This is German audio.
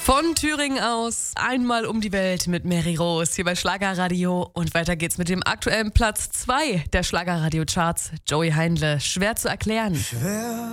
Von Thüringen aus einmal um die Welt mit Mary Rose hier bei Schlagerradio. Und weiter geht's mit dem aktuellen Platz 2 der Schlagerradio-Charts. Joey Heindle, schwer zu erklären. Schwer